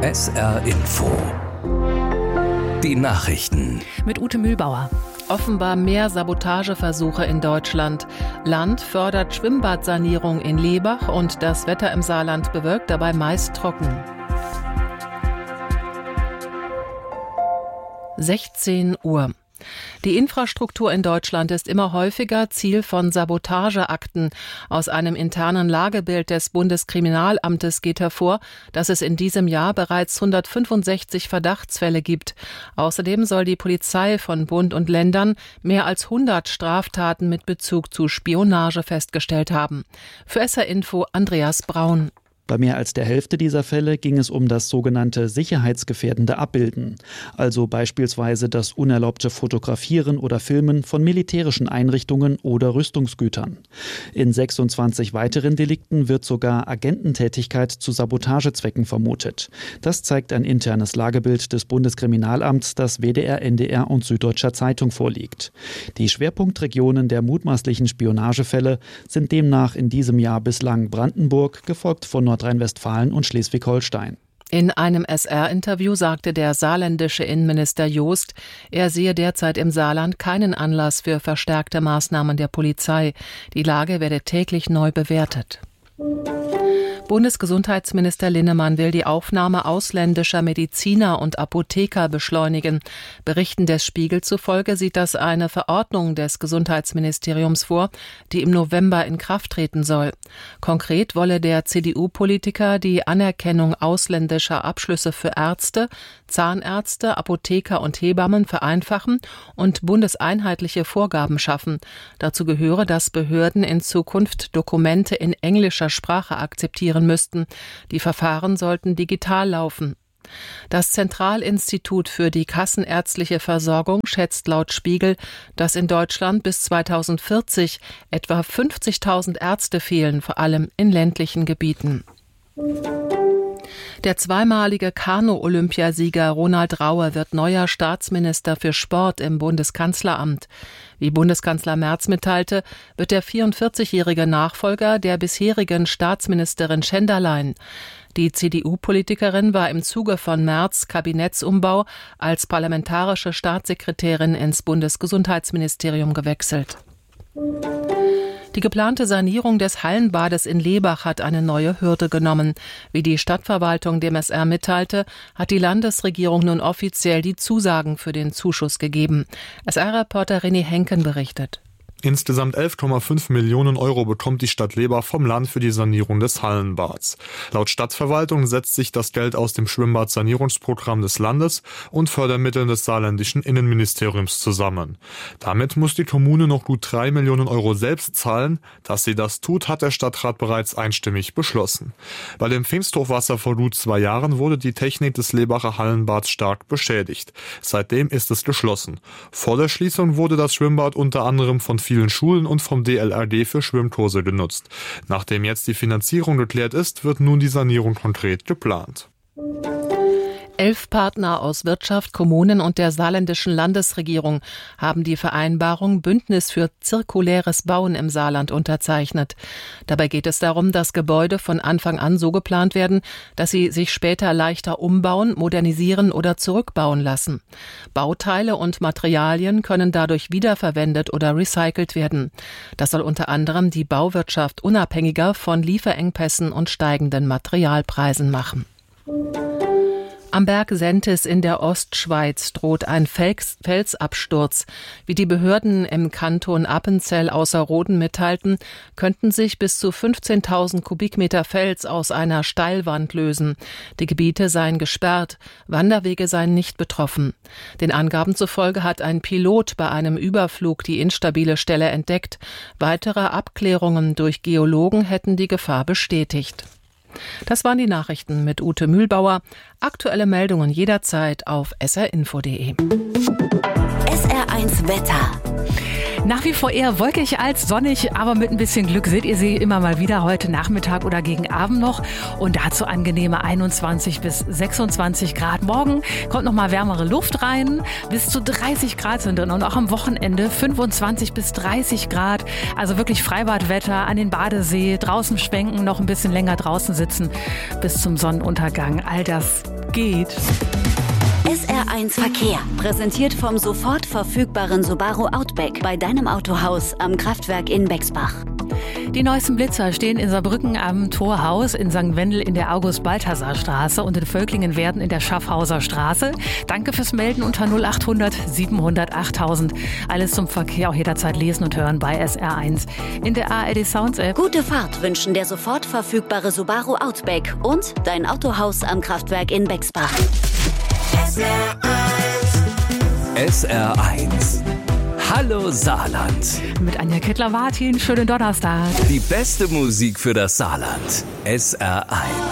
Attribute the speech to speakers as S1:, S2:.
S1: SR Info. Die Nachrichten.
S2: Mit Ute Mühlbauer. Offenbar mehr Sabotageversuche in Deutschland. Land fördert Schwimmbadsanierung in Lebach und das Wetter im Saarland bewölkt, dabei meist trocken. 16 Uhr. Die Infrastruktur in Deutschland ist immer häufiger Ziel von Sabotageakten. Aus einem internen Lagebild des Bundeskriminalamtes geht hervor, dass es in diesem Jahr bereits 165 Verdachtsfälle gibt. Außerdem soll die Polizei von Bund und Ländern mehr als 100 Straftaten mit Bezug zu Spionage festgestellt haben. Für SR Info Andreas Braun.
S3: Bei mehr als der Hälfte dieser Fälle ging es um das sogenannte sicherheitsgefährdende Abbilden, also beispielsweise das unerlaubte Fotografieren oder Filmen von militärischen Einrichtungen oder Rüstungsgütern. In 26 weiteren Delikten wird sogar Agententätigkeit zu Sabotagezwecken vermutet. Das zeigt ein internes Lagebild des Bundeskriminalamts, das WDR, NDR und Süddeutscher Zeitung vorliegt. Die Schwerpunktregionen der mutmaßlichen Spionagefälle sind demnach in diesem Jahr bislang Brandenburg, gefolgt von Nordrhein-Westfalen und Schleswig-Holstein.
S2: In einem SR-Interview sagte der saarländische Innenminister Joost, er sehe derzeit im Saarland keinen Anlass für verstärkte Maßnahmen der Polizei. Die Lage werde täglich neu bewertet. Bundesgesundheitsminister Linnemann will die Aufnahme ausländischer Mediziner und Apotheker beschleunigen. Berichten des Spiegel zufolge sieht das eine Verordnung des Gesundheitsministeriums vor, die im November in Kraft treten soll. Konkret wolle der CDU-Politiker die Anerkennung ausländischer Abschlüsse für Ärzte, Zahnärzte, Apotheker und Hebammen vereinfachen und bundeseinheitliche Vorgaben schaffen. Dazu gehöre, dass Behörden in Zukunft Dokumente in englischer Sprache akzeptieren müssten. Die Verfahren sollten digital laufen. Das Zentralinstitut für die kassenärztliche Versorgung schätzt laut Spiegel, dass in Deutschland bis 2040 etwa 50.000 Ärzte fehlen, vor allem in ländlichen Gebieten. Der zweimalige Kanu-Olympiasieger Ronald Rauer wird neuer Staatsminister für Sport im Bundeskanzleramt. Wie Bundeskanzler Merz mitteilte, wird der 44-jährige Nachfolger der bisherigen Staatsministerin Schenderlein. Die CDU-Politikerin war im Zuge von Merz' Kabinettsumbau als parlamentarische Staatssekretärin ins Bundesgesundheitsministerium gewechselt. Die geplante Sanierung des Hallenbades in Lebach hat eine neue Hürde genommen. Wie die Stadtverwaltung dem SR mitteilte, hat die Landesregierung nun offiziell die Zusagen für den Zuschuss gegeben. SR-Reporter René Henken berichtet.
S4: Insgesamt 11,5 Millionen Euro bekommt die Stadt Lebach vom Land für die Sanierung des Hallenbads. Laut Stadtverwaltung setzt sich das Geld aus dem Schwimmbadsanierungsprogramm des Landes und Fördermitteln des saarländischen Innenministeriums zusammen. Damit muss die Kommune noch gut 3 Millionen Euro selbst zahlen. Dass sie das tut, hat der Stadtrat bereits einstimmig beschlossen. Bei dem Pfingsthochwasser vor gut 2 Jahren wurde die Technik des Lebacher Hallenbads stark beschädigt. Seitdem ist es geschlossen. Vor der Schließung wurde das Schwimmbad unter anderem von vielen Schulen und vom DLRG für Schwimmkurse genutzt. Nachdem jetzt die Finanzierung geklärt ist, wird nun die Sanierung konkret geplant.
S2: 11 Partner aus Wirtschaft, Kommunen und der saarländischen Landesregierung haben die Vereinbarung Bündnis für zirkuläres Bauen im Saarland unterzeichnet. Dabei geht es darum, dass Gebäude von Anfang an so geplant werden, dass sie sich später leichter umbauen, modernisieren oder zurückbauen lassen. Bauteile und Materialien können dadurch wiederverwendet oder recycelt werden. Das soll unter anderem die Bauwirtschaft unabhängiger von Lieferengpässen und steigenden Materialpreisen machen. Am Berg Sentis in der Ostschweiz droht ein Felsabsturz. Wie die Behörden im Kanton Appenzell Ausserrhoden mitteilten, könnten sich bis zu 15.000 Kubikmeter Fels aus einer Steilwand lösen. Die Gebiete seien gesperrt, Wanderwege seien nicht betroffen. Den Angaben zufolge hat ein Pilot bei einem Überflug die instabile Stelle entdeckt. Weitere Abklärungen durch Geologen hätten die Gefahr bestätigt. Das waren die Nachrichten mit Ute Mühlbauer. Aktuelle Meldungen jederzeit auf srinfo.de.
S5: SR1 Wetter.
S6: Nach wie vor eher wolkig als sonnig, aber mit ein bisschen Glück seht ihr sie immer mal wieder heute Nachmittag oder gegen Abend noch. Und dazu angenehme 21 bis 26 Grad. Morgen kommt noch mal wärmere Luft rein. Bis zu 30 Grad sind drin und auch am Wochenende 25 bis 30 Grad. Also wirklich Freibadwetter an den Badesee, draußen schwenken, noch ein bisschen länger draußen sitzen bis zum Sonnenuntergang. All das geht.
S5: SR1 Verkehr, präsentiert vom sofort verfügbaren Subaru Outback bei deinem Autohaus am Kraftwerk in Bexbach.
S6: Die neuesten Blitzer stehen in Saarbrücken am Torhaus, in St. Wendel in der August-Balthasar-Straße und in Völklingen werden in der Schaffhauser Straße. Danke fürs Melden unter 0800 700 8000. Alles zum Verkehr auch jederzeit lesen und hören bei SR1. In der ARD Sounds App.
S5: Gute Fahrt wünschen der sofort verfügbare Subaru Outback und dein Autohaus am Kraftwerk in Bexbach.
S1: SR1. Hallo Saarland.
S6: Mit Anja Kettler-Martin, schönen Donnerstag.
S1: Die beste Musik für das Saarland. SR1.